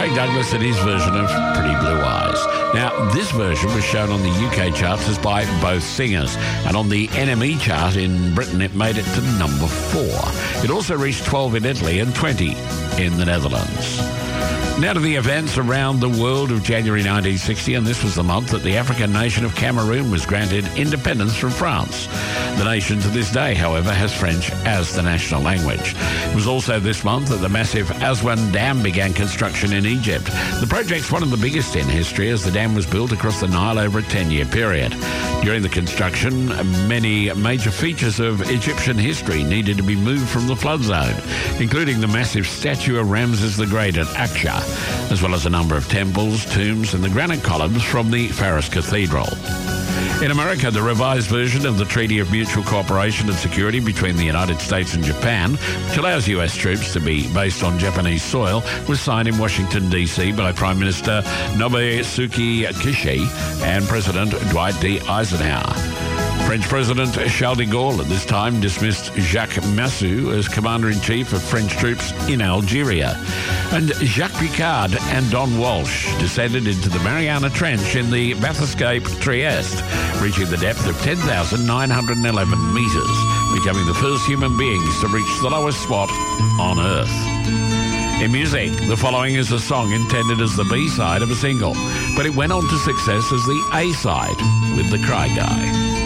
Craig Douglas and his version of Pretty Blue Eyes. Now, this version was shown on the UK charts as by both singers, and on the NME chart in Britain it made it to number 4. It also reached 12 in Italy and 20 in the Netherlands. Now to the events around the world of January 1960, and this was the month that the African nation of Cameroon was granted independence from France. The nation to this day, however, has French as the national language. It was also this month that the massive Aswan Dam began construction in Egypt. The project's one of the biggest in history, as the dam was built across the Nile over a 10-year period. During the construction, many major features of Egyptian history needed to be moved from the flood zone, including the massive statue of Ramses the Great at Aksha, as well as a number of temples, tombs, and the granite columns from the Pharos Cathedral. In America, the revised version of the Treaty of Mutual Cooperation and Security between the United States and Japan, which allows U.S. troops to be based on Japanese soil, was signed in Washington, D.C. by Prime Minister Nobuyuki Kishi and President Dwight D. Eisenhower. French President Charles de Gaulle at this time dismissed Jacques Massu as Commander-in-Chief of French troops in Algeria. And Jacques Picard and Don Walsh descended into the Mariana Trench in the Bathyscaphe Trieste, reaching the depth of 10,911 metres, becoming the first human beings to reach the lowest spot on Earth. In music, the following is a song intended as the B-side of a single, but it went on to success as the A-side with The Cry Guy.